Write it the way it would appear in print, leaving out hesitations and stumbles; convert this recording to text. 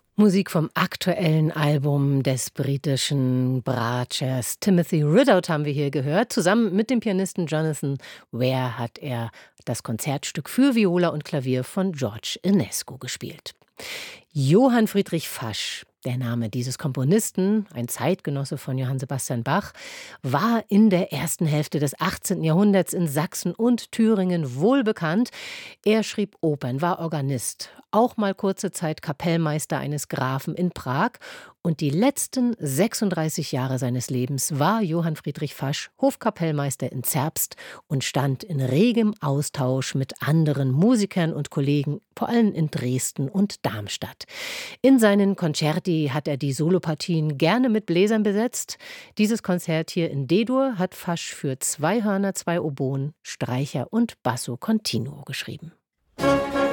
Musik vom aktuellen Album des britischen Bratschers Timothy Ridout haben wir hier gehört. Zusammen mit dem Pianisten Jonathan Ware hat er das Konzertstück für Viola und Klavier von George Enescu gespielt. Johann Friedrich Fasch, der Name dieses Komponisten, ein Zeitgenosse von Johann Sebastian Bach, war in der ersten Hälfte des 18. Jahrhunderts in Sachsen und Thüringen wohlbekannt. Er schrieb Opern, war Organist, auch mal kurze Zeit Kapellmeister eines Grafen in Prag. Und die letzten 36 Jahre seines Lebens war Johann Friedrich Fasch Hofkapellmeister in Zerbst und stand in regem Austausch mit anderen Musikern und Kollegen, vor allem in Dresden und Darmstadt. In seinen Concerti hat er die Solopartien gerne mit Bläsern besetzt. Dieses Konzert hier in D-Dur hat Fasch für 2 Hörner, 2 Oboen, Streicher und Basso continuo geschrieben.